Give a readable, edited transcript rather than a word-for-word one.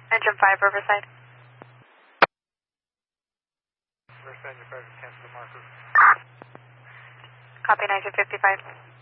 Engine 5, Riverside. Riverside, you're 5 to cancel the marker. Copy 1955.